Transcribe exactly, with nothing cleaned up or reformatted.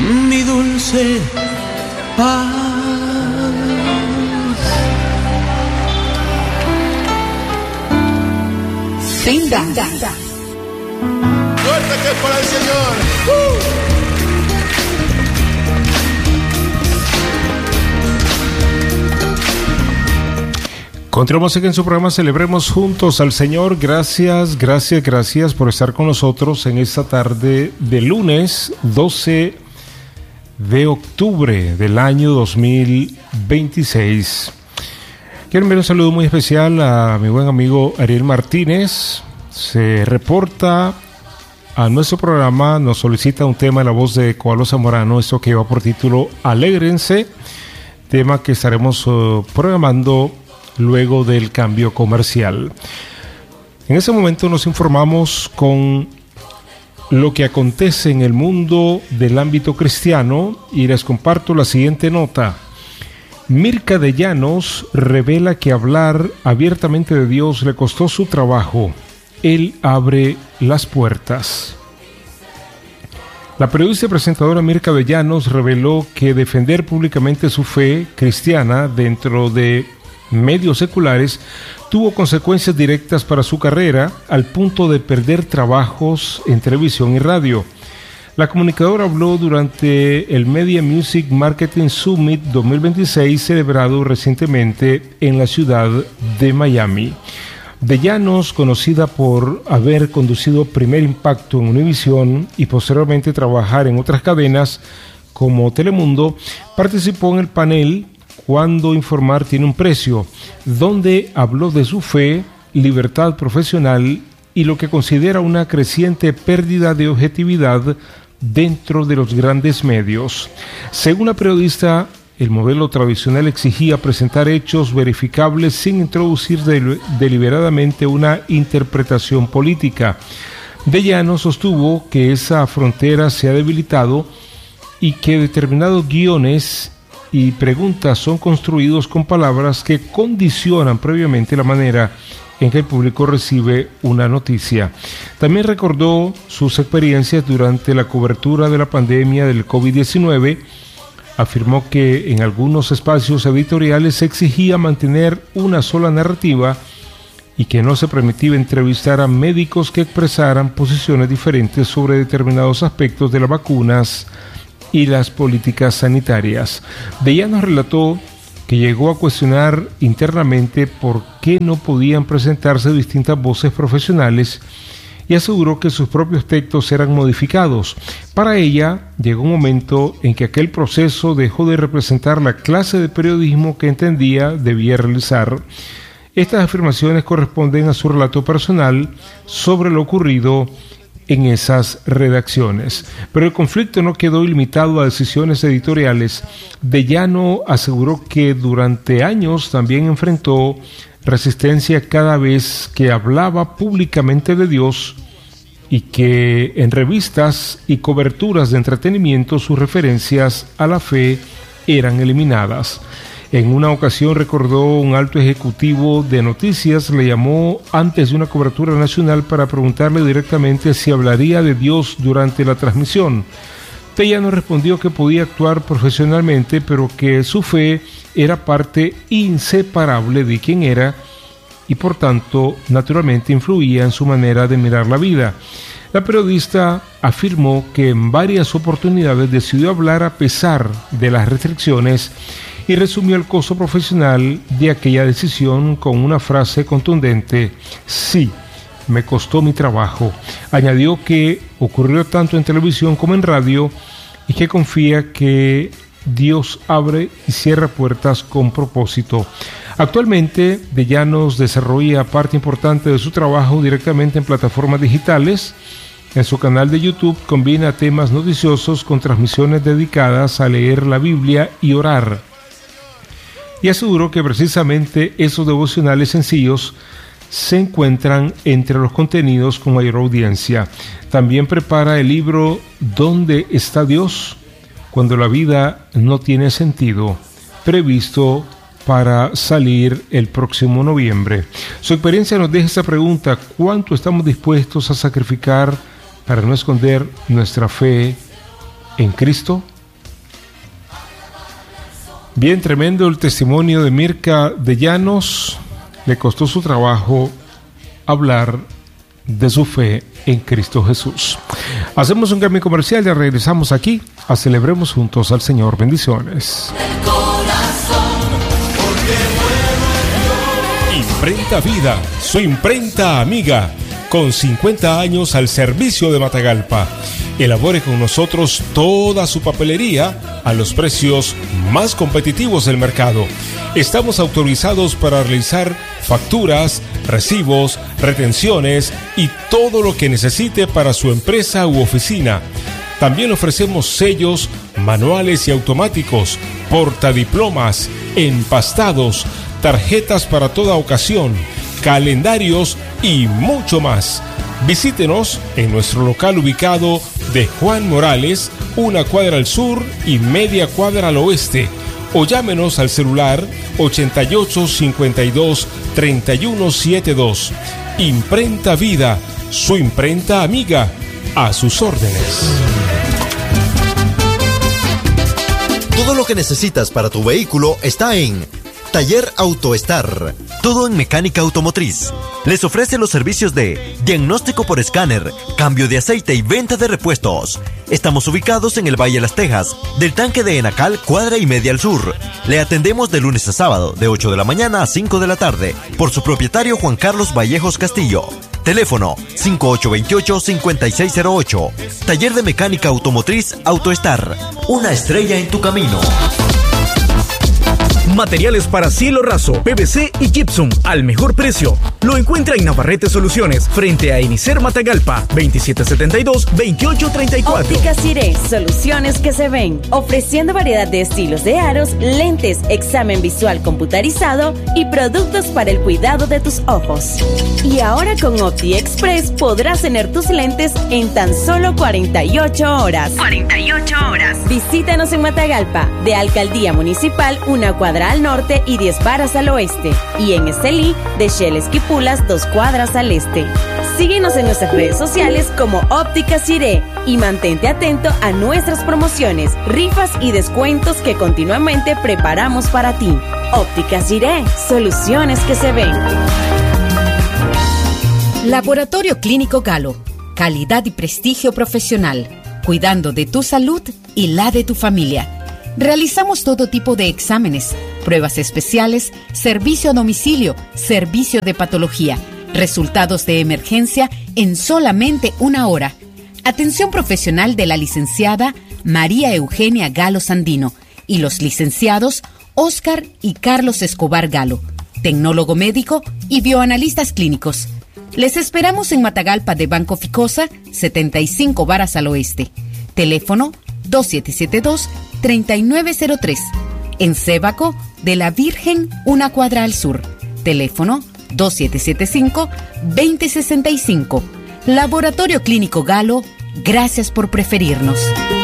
mi dulce paz. Senda. Fuerte que es para el Señor. ¡Uh! Continuamos aquí en su programa Celebremos Juntos al Señor. Gracias, gracias, gracias por estar con nosotros en esta tarde de lunes doce de octubre del año dos mil veintiséis. Quiero enviar un saludo muy especial a mi buen amigo Ariel Martínez. Se reporta a nuestro programa, nos solicita un tema en la voz de Coalo Zamorano, esto que lleva por título Alégrense, tema que estaremos uh, programando luego del cambio comercial. En ese momento nos informamos con lo que acontece en el mundo del ámbito cristiano y les comparto la siguiente nota. Mirka de Llanos revela que hablar abiertamente de Dios le costó su trabajo. Él abre las puertas. La periodista y presentadora Mirka de Llanos reveló que defender públicamente su fe cristiana dentro de medios seculares tuvo consecuencias directas para su carrera al punto de perder trabajos en televisión y radio. La comunicadora habló durante el Media Music Marketing Summit dos mil veintiséis celebrado recientemente en la ciudad de Miami. De Llanos, conocida por haber conducido Primer Impacto en Univisión y posteriormente trabajar en otras cadenas como Telemundo, participó en el panel Cuando informar tiene un precio, donde habló de su fe, libertad profesional y lo que considera una creciente pérdida de objetividad dentro de los grandes medios. Según la periodista, el modelo tradicional exigía presentar hechos verificables sin introducir del- deliberadamente una interpretación política. De Llanos sostuvo que esa frontera se ha debilitado y que determinados guiones y preguntas son construidos con palabras que condicionan previamente la manera en que el público recibe una noticia. También recordó sus experiencias durante la cobertura de la pandemia del COVID diecinueve. Afirmó que en algunos espacios editoriales se exigía mantener una sola narrativa y que no se permitía entrevistar a médicos que expresaran posiciones diferentes sobre determinados aspectos de las vacunas y las políticas sanitarias. De Llanos relató que llegó a cuestionar internamente por qué no podían presentarse distintas voces profesionales y aseguró que sus propios textos eran modificados. Para ella, llegó un momento en que aquel proceso dejó de representar la clase de periodismo que entendía debía realizar. Estas afirmaciones corresponden a su relato personal sobre lo ocurrido en esas redacciones. Pero el conflicto no quedó limitado a decisiones editoriales. De Llano aseguró que durante años también enfrentó resistencia cada vez que hablaba públicamente de Dios y que en revistas y coberturas de entretenimiento sus referencias a la fe eran eliminadas. En una ocasión recordó un alto ejecutivo de noticias le llamó antes de una cobertura nacional para preguntarle directamente si hablaría de Dios durante la transmisión. De Llano respondió que podía actuar profesionalmente, pero que su fe era parte inseparable de quién era y por tanto naturalmente influía en su manera de mirar la vida. La periodista afirmó que en varias oportunidades decidió hablar a pesar de las restricciones y resumió el costo profesional de aquella decisión con una frase contundente: sí, me costó mi trabajo. Añadió que ocurrió tanto en televisión como en radio y que confía que Dios abre y cierra puertas con propósito. Actualmente, De Llanos desarrolla parte importante de su trabajo directamente en plataformas digitales. En su canal de YouTube combina temas noticiosos con transmisiones dedicadas a leer la Biblia y orar. Y aseguró que precisamente esos devocionales sencillos se encuentran entre los contenidos con mayor audiencia. También prepara el libro ¿Dónde está Dios? Cuando la vida no tiene sentido, previsto para salir el próximo noviembre. Su experiencia nos deja esta pregunta: ¿cuánto estamos dispuestos a sacrificar para no esconder nuestra fe en Cristo? Bien, tremendo el testimonio de Mirka de Llanos. Le costó su trabajo hablar de su fe en Cristo Jesús. Hacemos un cambio comercial y regresamos aquí a Celebremos Juntos al Señor. Bendiciones. Imprenta Vida, su imprenta amiga, con cincuenta años al servicio de Matagalpa. Elabore con nosotros toda su papelería a los precios más competitivos del mercado. Estamos autorizados para realizar facturas, recibos, retenciones y todo lo que necesite para su empresa u oficina. También ofrecemos sellos, manuales y automáticos, portadiplomas, empastados, tarjetas para toda ocasión, calendarios y mucho más. Visítenos en nuestro local ubicado de Juan Morales, una cuadra al sur y media cuadra al oeste, o llámenos al celular ochenta y ocho, cincuenta y dos, treinta y uno setenta y dos. Imprenta Vida, su imprenta amiga, a sus órdenes. Todo lo que necesitas para tu vehículo está en Taller AutoStar, todo en mecánica automotriz. Les ofrece los servicios de diagnóstico por escáner, cambio de aceite y venta de repuestos. Estamos ubicados en el Valle de las Tejas, del tanque de Enacal, cuadra y media al sur. Le atendemos de lunes a sábado, de ocho de la mañana a cinco de la tarde, por su propietario Juan Carlos Vallejos Castillo. Teléfono cinco ocho dos ocho, cinco seis cero ocho. Taller de mecánica automotriz AutoStar, una estrella en tu camino. Materiales para cielo raso, P V C y gypsum al mejor precio. Lo encuentra en Navarrete Soluciones, frente a Enicer Matagalpa, veintisiete setenta y dos, veintiocho treinta y cuatro. Óptica Ciré, soluciones que se ven. Ofreciendo variedad de estilos de aros, lentes, examen visual computarizado y productos para el cuidado de tus ojos. Y ahora con Opti Express podrás tener tus lentes en tan solo cuarenta y ocho horas. cuarenta y ocho horas. Visítanos en Matagalpa, de Alcaldía Municipal, una cuadra al norte y diez varas al oeste. Y en Estelí, de Shell Esquipulas, dos cuadras al este. Síguenos en nuestras redes sociales como Óptica Ciré y mantente atento a nuestras promociones, rifas y descuentos que continuamente preparamos para ti. Óptica Ciré, soluciones que se ven. Laboratorio Clínico Galo, calidad y prestigio profesional, cuidando de tu salud y la de tu familia. Realizamos todo tipo de exámenes, pruebas especiales, servicio a domicilio, servicio de patología, resultados de emergencia en solamente una hora. Atención profesional de la licenciada María Eugenia Galo Sandino y los licenciados Óscar y Carlos Escobar Galo, tecnólogo médico y bioanalistas clínicos. Les esperamos en Matagalpa de Banco Ficosa, setenta y cinco varas al oeste. Teléfono dos siete siete dos, tres nueve cero tres. En Sébaco, de la Virgen, una cuadra al sur. Teléfono dos siete siete cinco, dos cero seis cinco. Laboratorio Clínico Galo, gracias por preferirnos.